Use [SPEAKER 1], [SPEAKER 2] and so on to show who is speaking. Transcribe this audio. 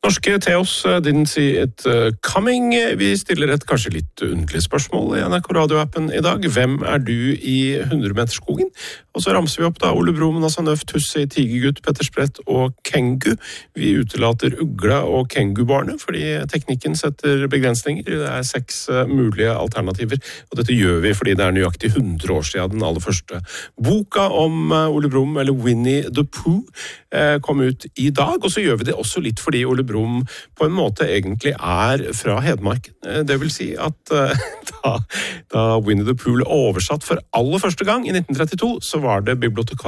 [SPEAKER 1] Norske Theos didn't see it coming. Vi stiller et kanskje litt underlig spørsmål i NRK Radio-appen i dag. Hvem du i 100-meterskogen? Og så ramser vi opp da Ole Brumm, Nassan Nøff, Tussi, Tigergutt, Petter Sprett og Kengu. Vi utelater Ugla og Kengu-barnet, fordi teknikken setter begrensninger. Det 6 mulige alternativer, og dette gjør vi fordi det nøyaktig 100 år siden den aller første boka om Ole Brumm, eller Winnie the Pooh, kom ut i dag, og så gjør vi det også litt fordi Ole Brumm på en måte egentlig fra Hedmark. Det vil si at da Winnie the Pooh ble oversatt for aller første gang i 1932, så var det bibliotekar